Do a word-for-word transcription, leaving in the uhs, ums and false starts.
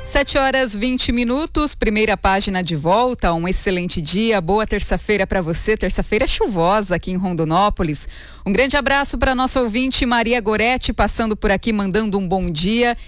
sete horas vinte minutos, primeira página de volta, um excelente dia, boa terça-feira para você, terça-feira chuvosa aqui em Rondonópolis. Um grande abraço para nossa ouvinte Maria Goretti, passando por aqui, mandando um bom dia